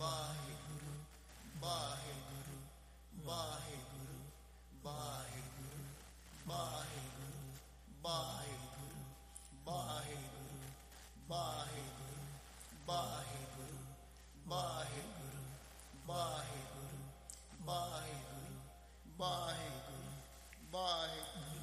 Waheguru Waheguru Waheguru Waheguru Waheguru Waheguru Waheguru Waheguru Waheguru Waheguru Waheguru Waheguru Waheguru Waheguru